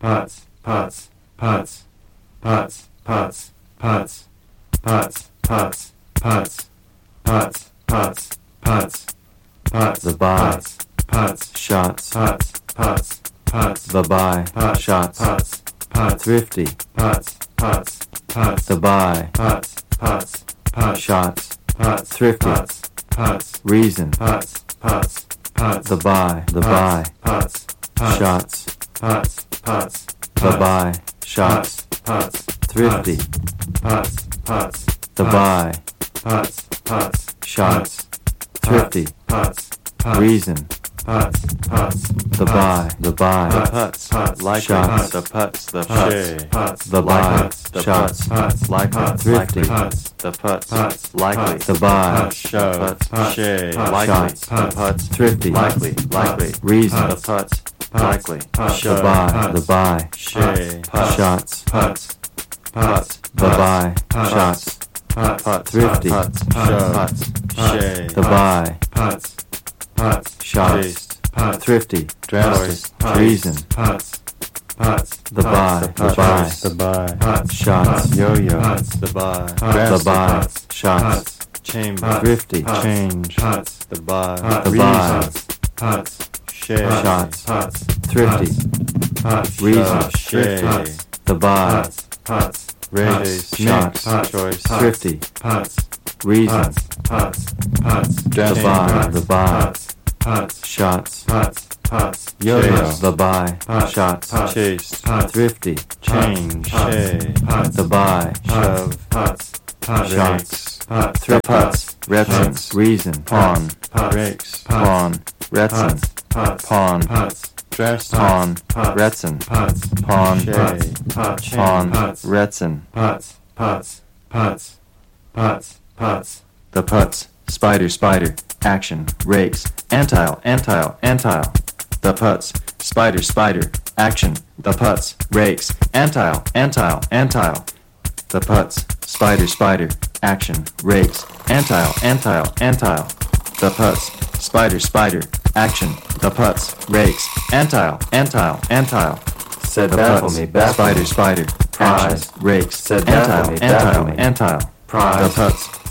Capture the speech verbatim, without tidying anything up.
putz, putz, putz, putz, putz, putz, putz, putz, putz, putz, putz, putz, putz, the buy, putz, shots, putz, putz, putz, the buy, putz, shots, putz, putz, thrifty, putz, putz, putz, the buy, putz, putz, putz, shots, putz, thrifty, putz, putz, reason, putz, putz, putz, the buy, the buy, putz, putz, shots, putz, putz, the buy, shots, putz, thrifty, putz, putz, the buy, putz, putz, shots, thrifty, putz, putz, reason, putz, putz, the buy, the buy, The putz, putz, likely, shots, the putz, the putz, shay, putz, the buy, putz, the shots, putz, likely, putz, thrifty, putz, the putz, putz, likely, the buy, shove, putz, shay, putz, likely, shots, the putz, thrifty, likely, likely, reason, the putz, likely, the shove, buy, the buy, shay, shots, putz, putz, the buy, shots, putz, putz, thrifty, putz, shove, putz, shay, the buy, putz, putz, shots, taste, putz, thrifty, drastic, putz, reason, putz, putz, the buy, the the buy, putz, the buy, putz, shots, yo-yo, putz, the buy, the drastic, buy, shots, putz, chamber, thrifty, putz, change, putz, the buy, putz, the buy, putz, shay, shots, putz, thrifty, putz, reason, shove, shay, putz, the buy, putz, putz, raise, shots, mix, choice, thrifty, putz, reason, putz, putz, the drastic, buy, the buy, putz, putz, shots, putz, putz, yo-yo, the buy, putz, shots, putz, chase, putz, thrifty, change, shay, putz, the buy, shove, putz, putz, shots, putz, the putz, putz, reticence, reason, pawn, putz, breaks, pawn, retin, putz, pawn, putz, drastic, pawn, putz, retin, putz, pawn, shay, putz, pawn, putz, retin, putz, putz, putz, putz, putz, the putz, spider, spider, action, rakes, antile, antile, antile, the putz, spider, spider, action, the putz, rakes, antile, antile, antile, the putz, spider, spider, action, rakes, antile, antile, antile, the putz, spider, spider, action, the putz, rakes, antile, antile, antile, said the baffle putz, me, baffle spider, me, spider, prize, action, rakes, said baffle antile, me, baffle antile, me, antile, prize, the putz,